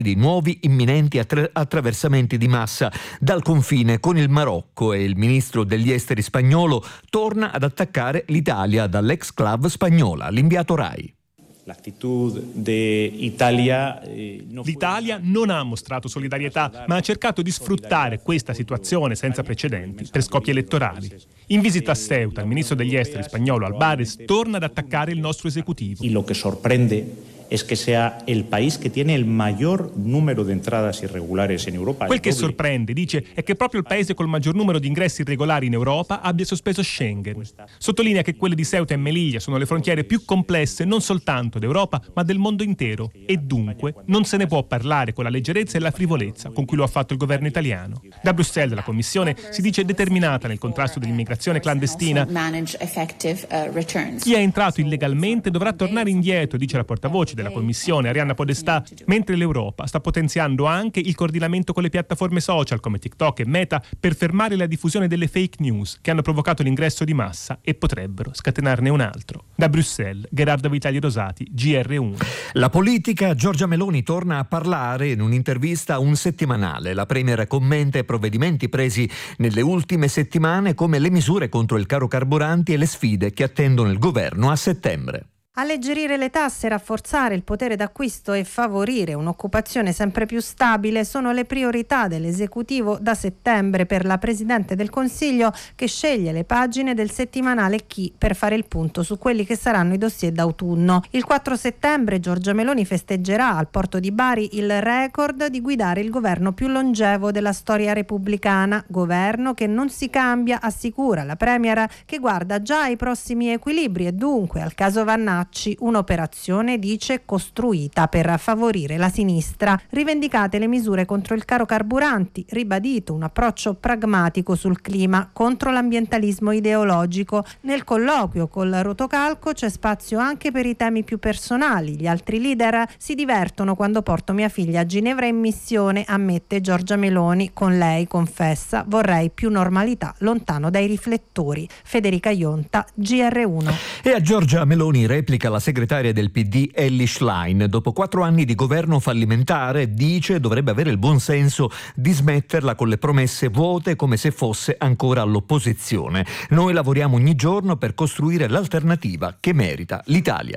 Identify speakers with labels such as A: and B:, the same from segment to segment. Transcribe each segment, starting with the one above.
A: di nuovi imminenti attraversamenti di massa dal confine con il Marocco, e il ministro degli esteri spagnolo torna ad attaccare l'Italia dall'exclave spagnola. L'inviato Rai.
B: L'Italia non ha mostrato solidarietà, ma ha cercato di sfruttare questa situazione senza precedenti per scopi elettorali. In visita a Ceuta, il ministro degli esteri spagnolo Álvarez torna ad attaccare il nostro esecutivo.
C: Y lo que sorprende es que sea el país que tiene el mayor número de entradas irregulares en Europa.
B: Quel che sorprende, dice, è che proprio il paese col maggior numero di ingressi irregolari in Europa abbia sospeso Schengen. Sottolinea che quelle di Ceuta e Melilla sono le frontiere più complesse non soltanto d'Europa, ma del mondo intero, e dunque non se ne può parlare con la leggerezza e la frivolezza con cui lo ha fatto il governo italiano. Da Bruxelles la Commissione si dice determinata nel contrasto dell'immigrazione clandestina. Chi è entrato illegalmente dovrà tornare indietro, dice la portavoce della Commissione, Arianna Podestà, mentre l'Europa sta potenziando anche il coordinamento con le piattaforme social come TikTok e Meta per fermare la diffusione delle fake news che hanno provocato l'ingresso di massa e potrebbero scatenarne un altro. Da Bruxelles, Gerardo Vitali Rosati, GR1.
A: La politica, Giorgia Meloni torna a parlare in un'intervista a Un Settimanale. La premier commenta i provvedimenti presi nelle ultime settimane come le misure contro il caro carburanti e le sfide che attendono il governo a settembre.
D: Alleggerire le tasse, rafforzare il potere d'acquisto e favorire un'occupazione sempre più stabile sono le priorità dell'esecutivo da settembre per la Presidente del Consiglio, che sceglie le pagine del settimanale Chi per fare il punto su quelli che saranno i dossier d'autunno. Il 4 settembre Giorgia Meloni festeggerà al porto di Bari il record di guidare il governo più longevo della storia repubblicana, governo che non si cambia, assicura la premier, che guarda già ai prossimi equilibri e dunque al caso Vannacci, un'operazione, dice, costruita per favorire la sinistra. Rivendicate le misure contro il caro carburanti, ribadito un approccio pragmatico sul clima, contro l'ambientalismo ideologico. Nel colloquio col rotocalco c'è spazio anche per i temi più personali. Gli altri leader si divertono quando porto mia figlia a Ginevra in missione, ammette Giorgia Meloni. Con lei, confessa, vorrei più normalità lontano dai riflettori. Federica Ionta, GR1.
A: E a Giorgia Meloni replica la segretaria del PD Elly Schlein. Dopo 4 anni di governo fallimentare, dice, dovrebbe avere il buon senso di smetterla con le promesse vuote come se fosse ancora all'opposizione. Noi lavoriamo ogni giorno per costruire l'alternativa che merita l'Italia.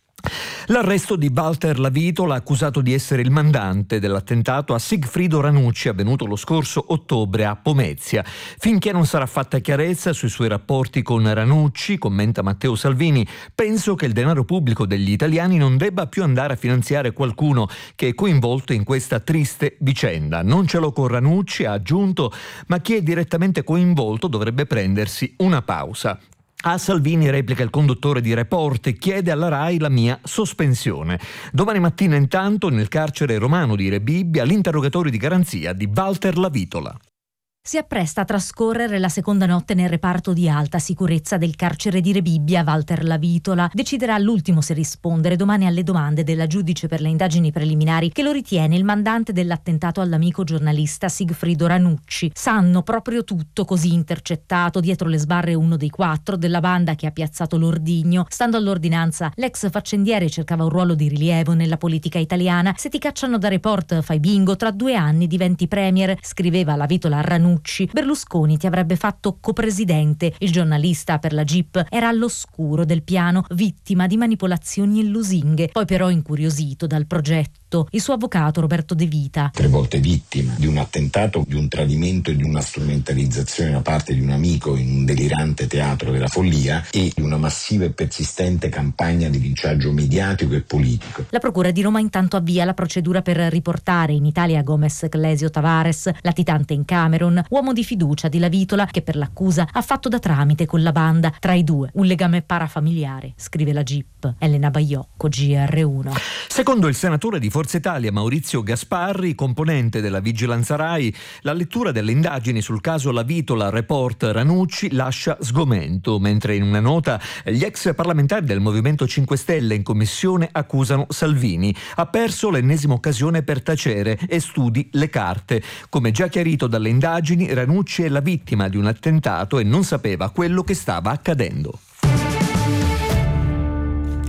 A: L'arresto di Walter Lavitola, accusato di essere il mandante dell'attentato a Sigfrido Ranucci avvenuto lo scorso ottobre a Pomezia. Finché non sarà fatta chiarezza sui suoi rapporti con Ranucci, commenta Matteo Salvini, penso che il denaro pubblico degli italiani non debba più andare a finanziare qualcuno che è coinvolto in questa triste vicenda. Non ce l'ho con Ranucci, ha aggiunto, ma chi è direttamente coinvolto dovrebbe prendersi una pausa. A Salvini replica il conduttore di Report, chiede alla Rai la mia sospensione. Domani mattina intanto nel carcere romano di Rebibbia l'interrogatorio di garanzia di Walter Lavitola.
E: Si appresta a trascorrere la seconda notte nel reparto di alta sicurezza del carcere di Rebibbia. Walter Lavitola deciderà all'ultimo se rispondere domani alle domande della giudice per le indagini preliminari, che lo ritiene il mandante dell'attentato all'amico giornalista Sigfrido Ranucci. Sanno proprio tutto, così intercettato dietro le sbarre uno dei 4 della banda che ha piazzato l'ordigno. Stando all'ordinanza, l'ex faccendiere cercava un ruolo di rilievo nella politica italiana. Se ti cacciano da Report fai bingo, tra 2 anni diventi premier, scriveva Lavitola a Ranucci. Berlusconi ti avrebbe fatto copresidente. Il giornalista per la GIP era all'oscuro del piano, vittima di manipolazioni e lusinghe, poi però incuriosito dal progetto. Il suo avvocato Roberto De Vita.
F: 3 volte vittima di un attentato, di un tradimento e di una strumentalizzazione da parte di un amico in un delirante teatro della follia e di una massiva e persistente campagna di linciaggio mediatico e politico.
E: La Procura di Roma intanto avvia la procedura per riportare in Italia Gomez Clesio Tavares, latitante in Camerun, uomo di fiducia di Lavitola, che per l'accusa ha fatto da tramite con la banda. Tra i due un legame parafamiliare, scrive la GIP. Elena Baiocco, GR1.
A: Secondo il senatore di Forza Italia Maurizio Gasparri, componente della Vigilanza Rai, la lettura delle indagini sul caso Lavitola Report Ranucci lascia sgomento, mentre in una nota gli ex parlamentari del Movimento 5 Stelle in commissione accusano Salvini. Ha perso l'ennesima occasione per tacere e studi le carte. Come già chiarito dalle indagini, Ranucci è la vittima di un attentato e non sapeva quello che stava accadendo.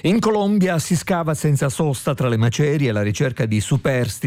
A: In Colombia si scava senza sosta tra le macerie alla ricerca di superstiti